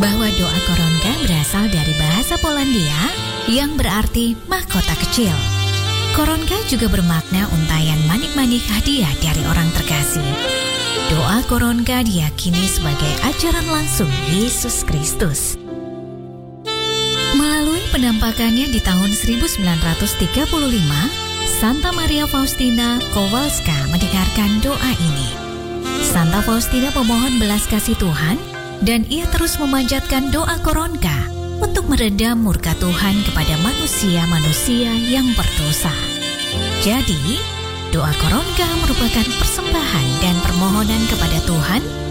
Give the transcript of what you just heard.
bahwa doa koronka berasal dari bahasa Polandia yang berarti mahkota kecil. Koronka juga bermakna untayan manik-manik hadiah dari orang terkasih. Doa koronka diyakini sebagai ajaran langsung Yesus Kristus. Melalui penampakannya di tahun 1935, Santa Maria Faustina Kowalska mendengarkan doa ini. Santa Faustina memohon belas kasih Tuhan dan ia terus memanjatkan doa koronka untuk meredam murka Tuhan kepada manusia-manusia yang berdosa. Jadi, doa koronka merupakan persembahan dan permohonan kepada Tuhan